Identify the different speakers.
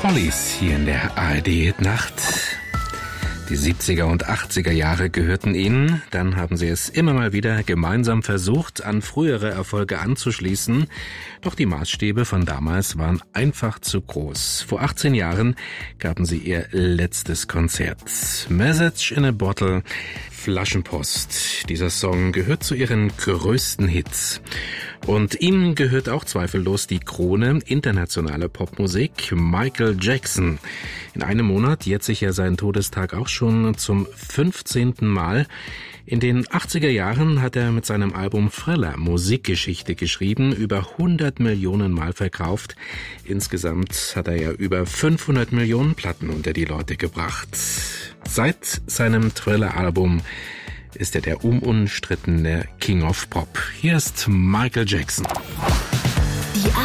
Speaker 1: Hollies hier in der ARD-Nacht. Die 70er und 80er Jahre gehörten ihnen. Dann haben sie es immer mal wieder gemeinsam versucht, an frühere Erfolge anzuschließen. Doch die Maßstäbe von damals waren einfach zu groß. Vor 18 Jahren gaben sie ihr letztes Konzert. Message in a Bottle, Flaschenpost. Dieser Song gehört zu ihren größten Hits. Und ihm gehört auch zweifellos die Krone internationaler Popmusik, Michael Jackson. In einem Monat jährt sich ja sein Todestag auch schon zum 15. Mal. In den 80er Jahren hat er mit seinem Album Thriller Musikgeschichte geschrieben, über 100 Millionen Mal verkauft. Insgesamt hat er ja über 500 Millionen Platten unter die Leute gebracht. Seit seinem Thriller-Album ist er der unumstrittene King of Pop. Hier ist Michael Jackson.